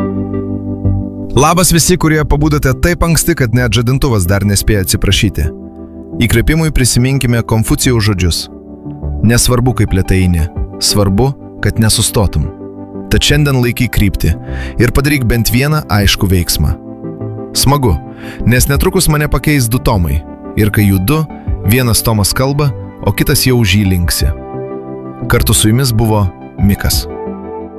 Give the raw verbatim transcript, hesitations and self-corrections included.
Labas visi, kurie pabudote taip anksti, kad net žadintuvas dar nespėjo atsiprašyti. Įkvėpimui prisiminkime Konfucijaus žodžius. Nesvarbu, kaip lėtai eini, svarbu, kad nesustotum. Tad šiandien laikyk kryptį ir padaryk bent vieną aiškų veiksmą. Smagu, nes netrukus mane pakeis du Tomai. Ir kai jų du, vienas Tomas kalba, o kitas jau už jį linksi. Kartu su jumis buvo Mikas.